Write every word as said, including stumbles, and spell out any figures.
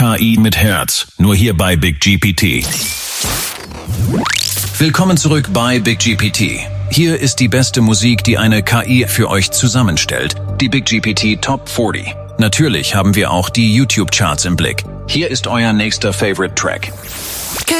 K I mit Herz, nur hier bei Big G P T. Willkommen zurück bei Big G P T. Hier ist die beste Musik, die eine K I für euch zusammenstellt, die Big G P T Top vierzig. Natürlich haben wir auch die YouTube-Charts im Blick. Hier ist euer nächster Favorite Track.